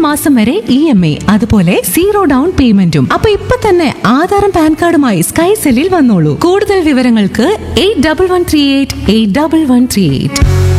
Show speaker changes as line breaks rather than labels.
മാസം വരെ EMI, അതുപോലെ 0 ഡൗൺ പേയ്മെന്റും. അപ്പൊ ഇപ്പൊ തന്നെ ആധാറും പാൻ കാർഡുമായി സ്കൈ സെല്ലിൽ വന്നോളൂ. കൂടുതൽ വിവരങ്ങൾക്ക് 8138 8138.